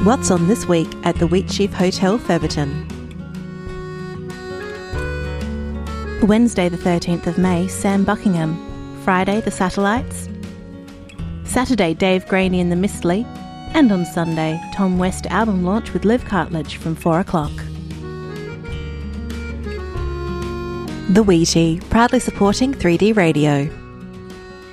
What's on this week at the Wheatsheaf Hotel, Featherton? Wednesday the 13th of May, Sam Buckingham. Friday, The Satellites. Saturday, Dave Graney and the Mistly. And on Sunday, Tom West album launch with Liv Cartledge from 4 o'clock. The Wheatie, proudly supporting 3D Radio.